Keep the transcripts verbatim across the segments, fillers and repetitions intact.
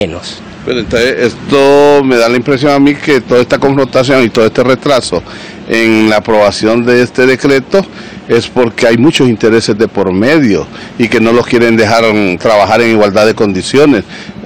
menos. Pero entonces esto me da la impresión a mí que toda esta confrontación y todo este retraso en la aprobación de este decreto es porque hay muchos intereses de por medio y que no los quieren dejar trabajar en igualdad de condiciones.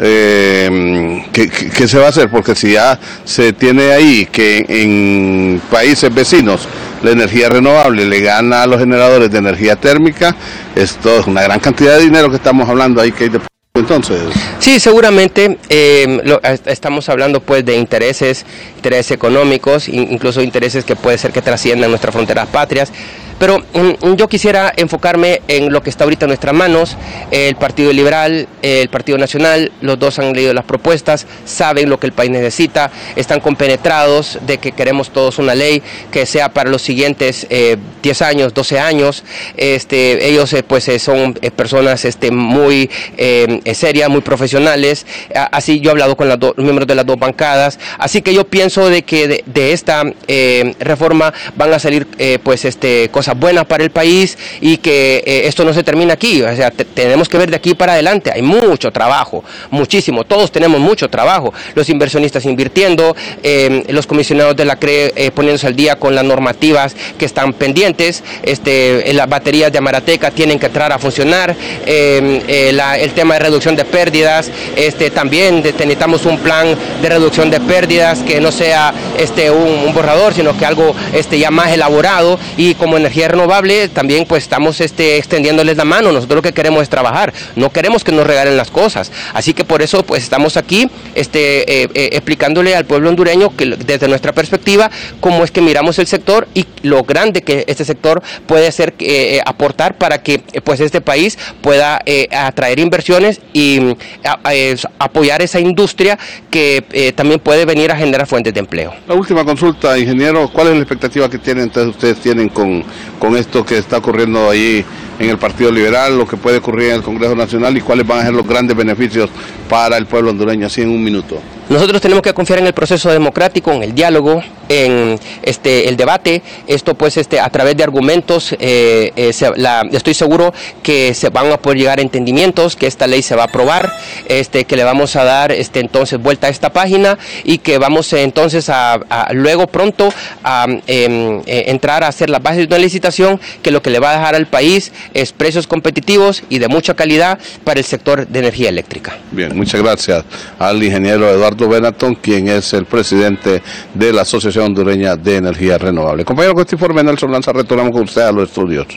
Eh, ¿qué, qué, ¿Qué se va a hacer? Porque si ya se tiene ahí que en países vecinos la energía renovable le gana a los generadores de energía térmica, esto es una gran cantidad de dinero que estamos hablando ahí que hay de entonces. Sí, seguramente eh, lo, estamos hablando pues de intereses, intereses económicos, incluso intereses que puede ser que trasciendan nuestras fronteras patrias. Pero um, yo quisiera enfocarme en lo que está ahorita en nuestras manos. El Partido Liberal, el Partido Nacional, los dos han leído las propuestas, saben lo que el país necesita, están compenetrados de que queremos todos una ley que sea para los siguientes eh, diez años, doce años. Este, ellos eh, pues eh, son eh, personas este, muy eh, serias, muy profesionales. Así yo he hablado con los miembros de las dos bancadas. Así que yo pienso de que de, de esta eh, reforma van a salir eh, pues este cosas buenas para el país y que eh, esto no se termina aquí, o sea, te, tenemos que ver de aquí para adelante, hay mucho trabajo, muchísimo, todos tenemos mucho trabajo, los inversionistas invirtiendo, eh, los comisionados de la C R E eh, poniéndose al día con las normativas que están pendientes, este, las baterías de Amarateca tienen que entrar a funcionar, eh, eh, la, el tema de reducción de pérdidas, este, también de, necesitamos un plan de reducción de pérdidas que no sea este, un, un borrador, sino que algo este, ya más elaborado, y como energía renovable también pues estamos este, extendiéndoles la mano. Nosotros lo que queremos es trabajar, no queremos que nos regalen las cosas, así que por eso pues estamos aquí este, eh, eh, explicándole al pueblo hondureño que desde nuestra perspectiva cómo es que miramos el sector y lo grande que este sector puede hacer, eh, aportar para que eh, pues este país pueda eh, atraer inversiones y a, eh, apoyar esa industria que eh, también puede venir a generar fuentes de empleo. La última consulta, ingeniero, ¿cuál es la expectativa que tienen entonces ustedes tienen con con esto que está ocurriendo ahí en el Partido Liberal, lo que puede ocurrir en el Congreso Nacional y cuáles van a ser los grandes beneficios para el pueblo hondureño, así en un minuto? Nosotros tenemos que confiar en el proceso democrático, en el diálogo, en este el debate. Esto pues este a través de argumentos, eh, eh, se, la, estoy seguro que se van a poder llegar a entendimientos, que esta ley se va a aprobar, este que le vamos a dar este entonces vuelta a esta página y que vamos eh, entonces a, a luego pronto a eh, eh, entrar a hacer la base de una licitación que lo que le va a dejar al país es precios competitivos y de mucha calidad para el sector de energía eléctrica. Bien, muchas gracias al ingeniero Eduardo Benatón, quien es el presidente de la Asociación Hondureña de Energía Renovable. Compañero, con este informe Nelson Lanza, retornamos con usted a los estudios.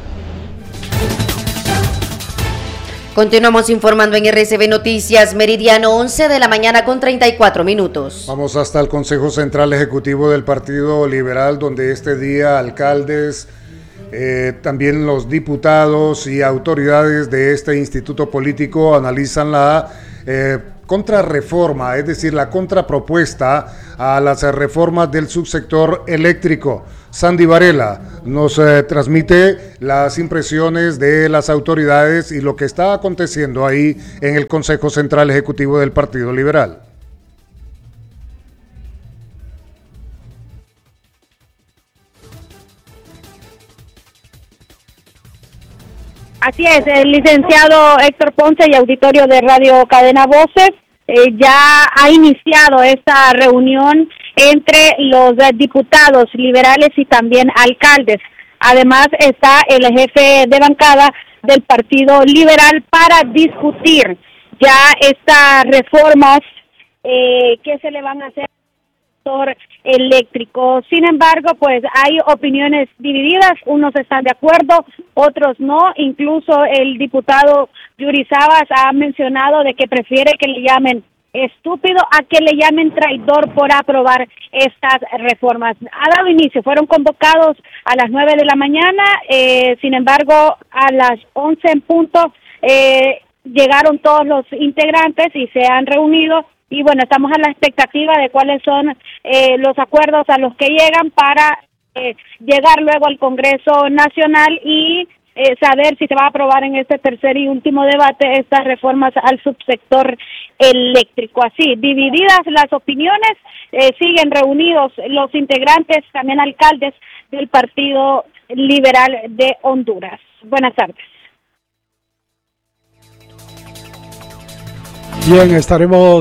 Continuamos informando en R C B Noticias, meridiano once de la mañana con treinta y cuatro minutos. Vamos hasta el Consejo Central Ejecutivo del Partido Liberal, donde este día alcaldes, eh, también los diputados y autoridades de este instituto político analizan la eh, contrarreforma, es decir, la contrapropuesta a las reformas del subsector eléctrico. Sandy Varela nos eh, transmite las impresiones de las autoridades y lo que está aconteciendo ahí en el Consejo Central Ejecutivo del Partido Liberal. Así es, el licenciado Héctor Ponce y auditorio de Radio Cadena Voces, eh, ya ha iniciado esta reunión entre los eh, diputados liberales y también alcaldes. Además está el jefe de bancada del Partido Liberal para discutir ya estas reformas eh, que se le van a hacer sector eléctrico. Sin embargo, pues hay opiniones divididas, unos están de acuerdo, otros no, incluso el diputado Yuri Sabas ha mencionado de que prefiere que le llamen estúpido a que le llamen traidor por aprobar estas reformas. Ha dado inicio, fueron convocados a las nueve de la mañana, eh, sin embargo, a las once en punto eh, llegaron todos los integrantes y se han reunido. Y bueno, estamos a la expectativa de cuáles son eh, los acuerdos a los que llegan para eh, llegar luego al Congreso Nacional y eh, saber si se va a aprobar en este tercer y último debate estas reformas al subsector eléctrico. Así, divididas las opiniones, eh, siguen reunidos los integrantes, también alcaldes del Partido Liberal de Honduras. Buenas tardes. Bien, estaremos